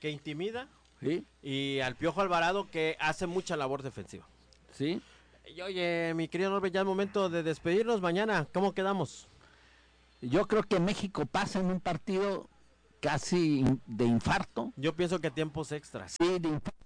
que intimida, ¿sí? y al Piojo Alvarado, que hace mucha labor defensiva. ¿Sí? Y oye, mi querido Norbert, ya es momento de despedirnos mañana. ¿Cómo quedamos? Yo creo que México pasa en un partido casi de infarto. Yo pienso que tiempos extras. Sí, de infarto.